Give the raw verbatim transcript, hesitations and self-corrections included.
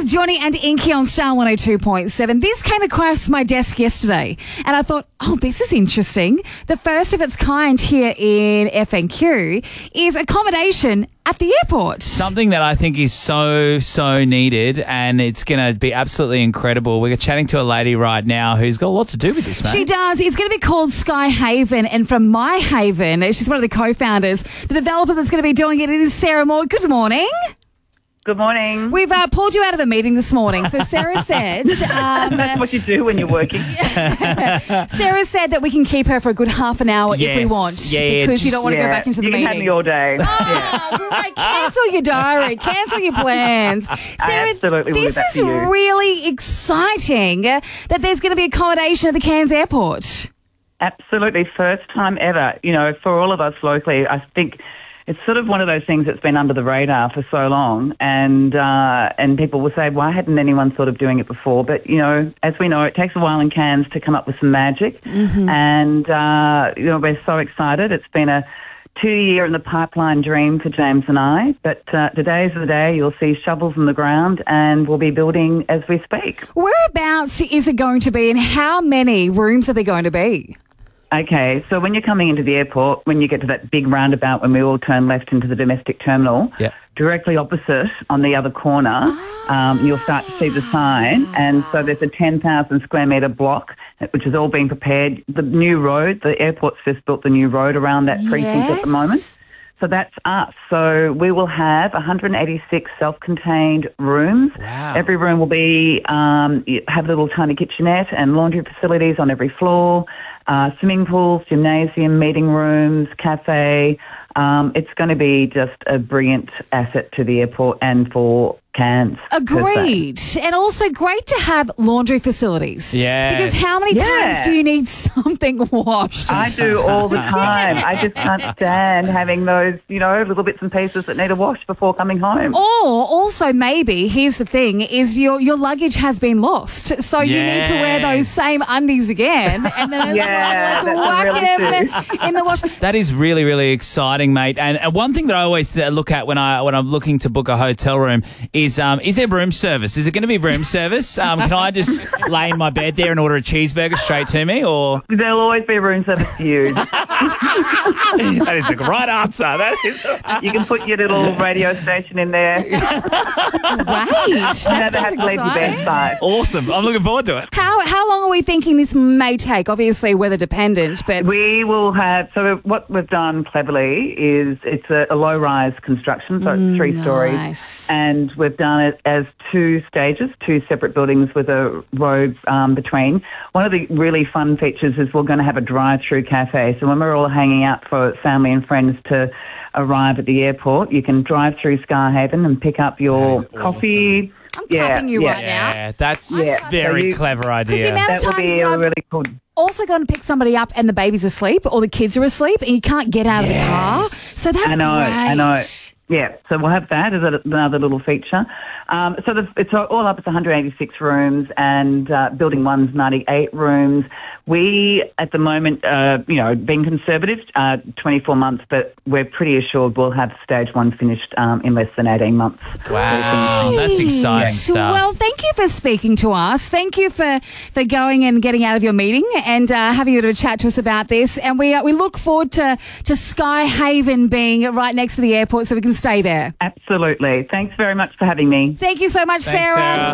is Johnny and Inky on Star one oh two point seven. This came across my desk yesterday and I thought, oh, this is interesting. The first of its kind here in F N Q is accommodation at the airport. Something that I think is so, so needed, and it's going to be absolutely incredible. We're chatting to a lady right now who's got a lot to do with this, mate. She does. It's going to be called Sky Haven, and from My Haven, she's one of the co-founders. The developer that's going to be doing it is Sarah Moore. Good morning. Good morning. We've uh, pulled you out of a meeting this morning. So Sarah said... Um, That's what you do when you're working. Sarah said that we can keep her for a good half an hour Yes. if we want. Yeah, yeah, because you just- don't want to Yeah, go back into the you meeting. can have me all day. Oh, great. Cancel your diary. Cancel your plans. Sarah, absolutely will do this that is for you. really exciting uh, that there's going to be accommodation at the Cairns airport. Absolutely, first time ever. You know, for all of us locally, I think it's sort of one of those things that's been under the radar for so long, and uh, and people will say, why hadn't anyone thought of doing it before? But, you know, as we know, it takes a while in Cairns to come up with some magic, Mm-hmm. and, uh, you know, we're so excited. It's been a two-year in the pipeline dream for James and I, but uh, today's the day. You'll see shovels in the ground, and we'll be building as we speak. Whereabouts is it going to be, and how many rooms are there going to be? Okay, so when you're coming into the airport, when you get to that big roundabout when we all turn left into the domestic terminal, Yeah. directly opposite on the other corner, um, you'll start to see the sign. And so there's a ten thousand square metre block, which is all being prepared. The new road, the airport's just built the new road around that precinct at the moment. So that's us. So we will have one hundred eighty-six self-contained rooms. Wow. Every room will be um, you have a little tiny kitchenette and laundry facilities on every floor, uh, swimming pools, gymnasium, meeting rooms, cafe. Um, it's going to be just a brilliant asset to the airport and for Cairns. per se. Agreed. And also great to have laundry facilities. Yes. Because how many Yeah. times do you need something washed? I do all the time. I just can't stand having those, you know, little bits and pieces that need a wash before coming home. Or also maybe, here's the thing, is your, your luggage has been lost. So you need to wear those Yes. same undies again. And then it's Yeah, like, let's that's whack really them in the wash. That is really, really exciting, mate. And, and one thing that I always th- look at when I when I'm looking to book a hotel room is um, is there room service? Is it going to be room service? Um, can I just lay in my bed there and order a cheeseburger straight to me? Or There'll always be room service for you. that is the right answer. That is. You can put your little radio station in there. Great. You That never have sounds to leave your exciting. bedside. Awesome. I'm looking forward to it. How, how long are we thinking this may take? Obviously weather dependent, but... We will have, so what we've done cleverly is it's a, a low-rise construction, so it's three stories. nice. And we've done it as two stages, two separate buildings with a road um, between. One of the really fun features is we're going to have a drive-through cafe. So when we're all hanging out for family and friends to arrive at the airport, you can drive through Sky Haven and pick up your That is coffee. I'm clapping you yeah. right now. Yeah, that's Yeah. very So you- clever the idea. amount- That will be Sometimes a I've- really cool. Also going to pick somebody up and the baby's asleep or the kids are asleep and you can't get out of the car. So that's I know, great. I know. Yeah, so we'll have that as a, another little feature. Um, so the, it's all up. It's one hundred eighty-six rooms, and uh, building one's ninety-eight rooms. We, at the moment, uh, you know, being conservative, uh, twenty-four months, but we're pretty assured we'll have stage one finished um, in less than eighteen months. Wow, that's exciting Great. stuff. Well, thank you for speaking to us. Thank you for, for going and getting out of your meeting and uh, having a bit of a chat to us about this. And we uh, we look forward to, to Sky Haven being right next to the airport so we can stay there. Absolutely. Thanks very much for having me. Thank you so much, Thanks, Sarah. Sarah.